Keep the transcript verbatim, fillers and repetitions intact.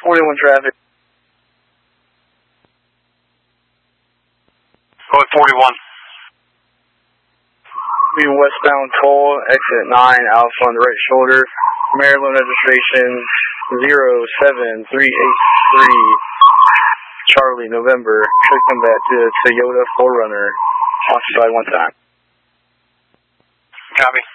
forty-one traffic. Go at forty-one. Being westbound toll, exit nine, Alpha on the right shoulder. Maryland registration zero seven three eight three. Charlie, November. Should come back to Toyota four runner. Occupied one time. Copy.